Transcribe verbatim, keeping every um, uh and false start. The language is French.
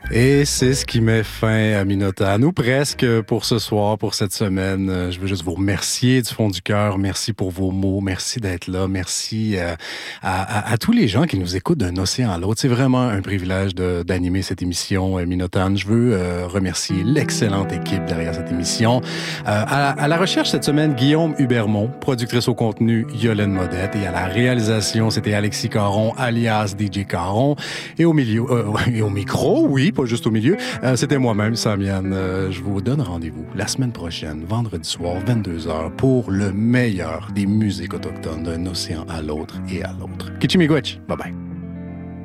Et c'est ce qui met fin à Minotaure. Nous presque pour ce soir, pour cette semaine. Je veux juste vous remercier du fond du cœur. Merci pour vos mots. Merci d'être là. Merci à, à, à tous les gens qui nous écoutent d'un océan à l'autre. C'est vraiment un privilège de, d'animer cette émission Minotaure. Je veux euh, remercier l'excellente équipe derrière cette émission. Euh, à, à la recherche cette semaine, Guillaume Hubermont, productrice au contenu Yolène Modette, et à la réalisation, c'était Alexis Caron, alias D J Caron, et au milieu, euh, et au micro, oui, pas juste au milieu. Euh, c'était moi-même, Samian. Euh, je vous donne rendez-vous la semaine prochaine, vendredi soir, vingt-deux heures, pour le meilleur des musiques autochtones d'un océan à l'autre et à l'autre. Kichimigwech. Bye bye.